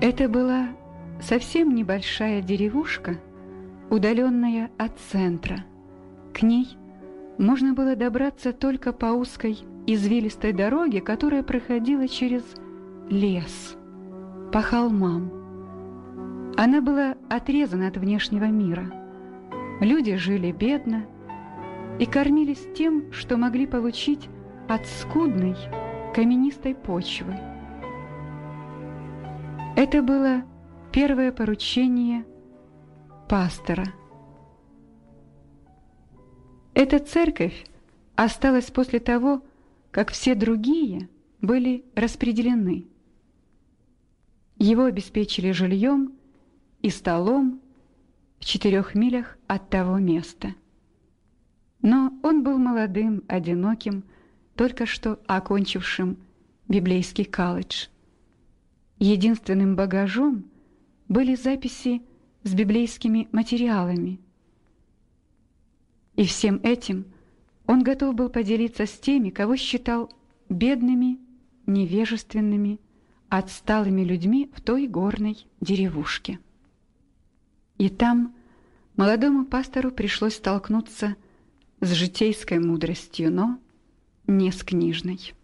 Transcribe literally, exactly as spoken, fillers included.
Это была совсем небольшая деревушка, удаленная от центра. К ней можно было добраться только по узкой извилистой дороге, которая проходила через лес, по холмам. Она была отрезана от внешнего мира. Люди жили бедно и кормились тем, что могли получить от скудной каменистой почвы. Это было первое поручение пастора. Эта церковь осталась после того, как все другие были распределены. Его обеспечили жильем и столом в четырех милях от того места. Но он был молодым, одиноким, только что окончившим библейский колледж. Единственным багажом были записи с библейскими материалами. И всем этим он готов был поделиться с теми, кого считал бедными, невежественными, отсталыми людьми в той горной деревушке. И там молодому пастору пришлось столкнуться с житейской мудростью, но не с книжной.